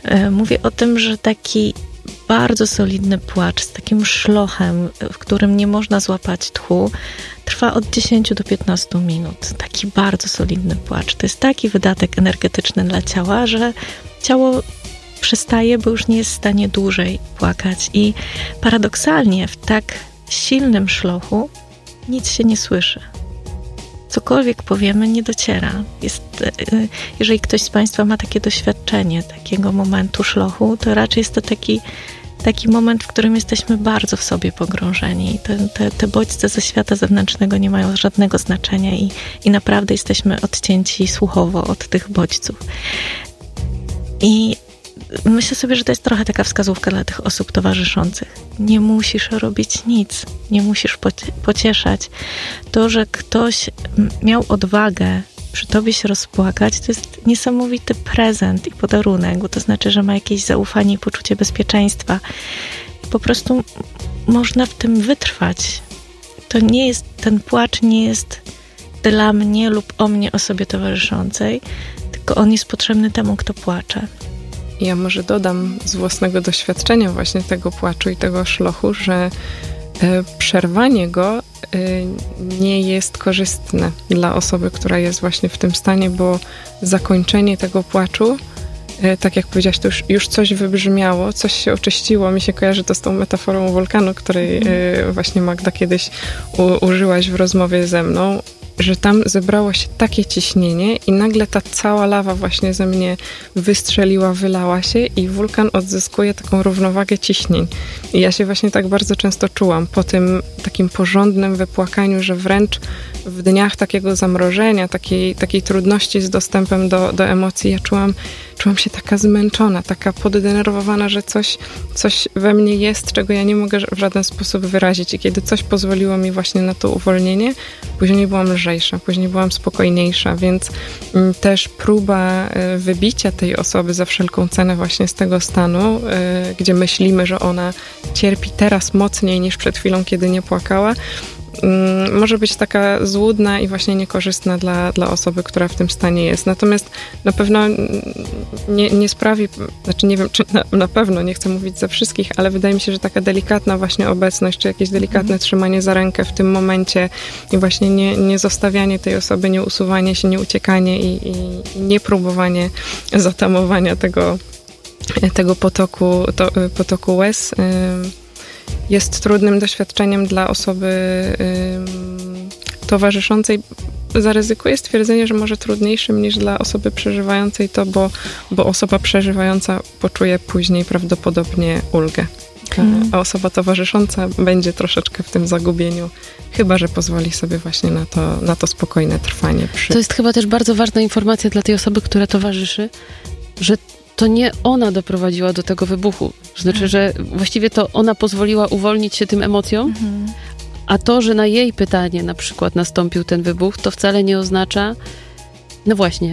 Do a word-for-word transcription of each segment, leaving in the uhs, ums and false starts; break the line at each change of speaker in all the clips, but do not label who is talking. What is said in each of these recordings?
Mówię o tym, że taki bardzo solidny płacz z takim szlochem, w którym nie można złapać tchu, trwa od dziesięć do piętnastu minut. Taki bardzo solidny płacz. To jest taki wydatek energetyczny dla ciała, że ciało przestaje, bo już nie jest w stanie dłużej płakać. I paradoksalnie w tak silnym szlochu nic się nie słyszy. Cokolwiek powiemy, nie dociera. Jest, jeżeli ktoś z Państwa ma takie doświadczenie, takiego momentu szlochu, to raczej jest to taki, taki moment, w którym jesteśmy bardzo w sobie pogrążeni. Te, te, te bodźce ze świata zewnętrznego nie mają żadnego znaczenia i, i naprawdę jesteśmy odcięci słuchowo od tych bodźców. I myślę sobie, że to jest trochę taka wskazówka dla tych osób towarzyszących. Nie musisz robić nic, nie musisz pocieszać. To, że ktoś miał odwagę przy tobie się rozpłakać, to jest niesamowity prezent i podarunek, bo to znaczy, że ma jakieś zaufanie i poczucie bezpieczeństwa. I po prostu można w tym wytrwać. To nie jest, ten płacz nie jest dla mnie lub o mnie osobie towarzyszącej, tylko on jest potrzebny temu, kto płacze.
Ja może dodam z własnego doświadczenia właśnie tego płaczu i tego szlochu, że przerwanie go nie jest korzystne dla osoby, która jest właśnie w tym stanie, bo zakończenie tego płaczu, tak jak powiedziałaś, to już, już coś wybrzmiało, coś się oczyściło. Mi się kojarzy to z tą metaforą wulkanu, której właśnie Magda kiedyś u, użyłaś w rozmowie ze mną, że tam zebrało się takie ciśnienie i nagle ta cała lawa właśnie ze mnie wystrzeliła, wylała się i wulkan odzyskuje taką równowagę ciśnień. I ja się właśnie tak bardzo często czułam po tym takim porządnym wypłakaniu, że wręcz w dniach takiego zamrożenia, takiej, takiej trudności z dostępem do, do emocji, ja czułam, czułam się taka zmęczona, taka poddenerwowana, że coś, coś we mnie jest, czego ja nie mogę w żaden sposób wyrazić. I kiedy coś pozwoliło mi właśnie na to uwolnienie, później byłam lżejsza, później byłam spokojniejsza, więc m, też próba y, wybicia tej osoby za wszelką cenę właśnie z tego stanu, y, gdzie myślimy, że ona cierpi teraz mocniej niż przed chwilą, kiedy nie płakała, może być taka złudna i właśnie niekorzystna dla, dla osoby, która w tym stanie jest. Natomiast na pewno nie, nie sprawi, znaczy nie wiem, czy na, na pewno, nie chcę mówić za wszystkich, ale wydaje mi się, że taka delikatna właśnie obecność, czy jakieś delikatne mm. trzymanie za rękę w tym momencie i właśnie nie, nie zostawianie tej osoby, nie usuwanie się, nie uciekanie i, i, i nie próbowanie zatamowania tego, tego potoku, to, potoku łez, jest trudnym doświadczeniem dla osoby y, towarzyszącej. Zaryzykuję stwierdzenie, że może trudniejszym niż dla osoby przeżywającej to, bo, bo osoba przeżywająca poczuje później prawdopodobnie ulgę. Hmm. A osoba towarzysząca będzie troszeczkę w tym zagubieniu, chyba że pozwoli sobie właśnie na to, na to spokojne trwanie. Przy...
To jest chyba też bardzo ważna informacja dla tej osoby, która towarzyszy, że to nie ona doprowadziła do tego wybuchu. Znaczy, że właściwie to ona pozwoliła uwolnić się tym emocjom, mhm. a to, że na jej pytanie na przykład nastąpił ten wybuch, to wcale nie oznacza, no właśnie,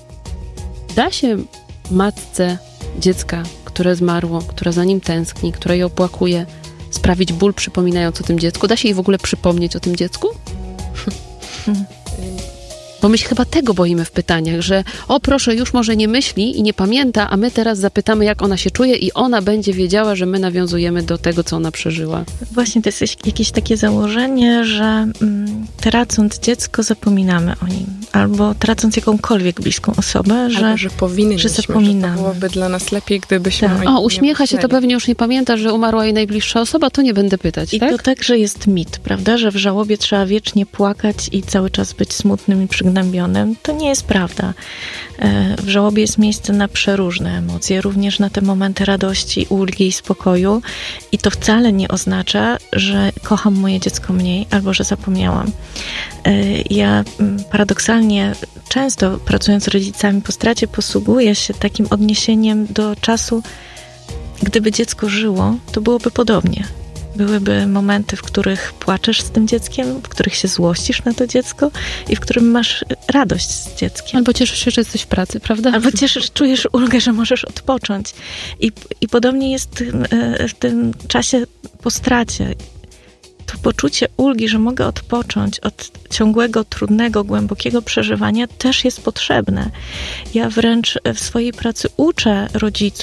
da się matce dziecka, które zmarło, która za nim tęskni, która je opłakuje, sprawić ból przypominając o tym dziecku? Da się jej w ogóle przypomnieć o tym dziecku? Mhm. Bo my się chyba tego boimy w pytaniach, że o proszę, już może nie myśli i nie pamięta, a my teraz zapytamy, jak ona się czuje i ona będzie wiedziała, że my nawiązujemy do tego, co ona przeżyła.
Właśnie, to jest jakieś takie założenie, że mm, tracąc dziecko, zapominamy o nim. Albo tracąc jakąkolwiek bliską osobę, że,
albo, że powinniśmy,
że zapominamy.
Że to byłoby dla nas lepiej, gdybyśmy
tak.
o nim
O, uśmiecha się, to pewnie już nie pamięta, że umarła jej najbliższa osoba, to nie będę pytać,
I
tak?
to także jest mit, prawda, że w żałobie trzeba wiecznie płakać i cały czas być smutnym i przygnębionym. To nie jest prawda. W żałobie jest miejsce na przeróżne emocje, również na te momenty radości, ulgi i spokoju. I to wcale nie oznacza, że kocham moje dziecko mniej albo że zapomniałam. Ja paradoksalnie często pracując z rodzicami po stracie posługuję się takim odniesieniem do czasu, gdyby dziecko żyło, to byłoby podobnie. Byłyby momenty, w których płaczesz z tym dzieckiem, w których się złościsz na to dziecko i w którym masz radość z dzieckiem.
Albo cieszysz się, że jesteś w pracy, prawda?
Albo cieszysz, czujesz ulgę, że możesz odpocząć. I, i podobnie jest w tym czasie po stracie. To poczucie ulgi, że mogę odpocząć od ciągłego, trudnego, głębokiego przeżywania też jest potrzebne. Ja wręcz w swojej pracy uczę rodziców,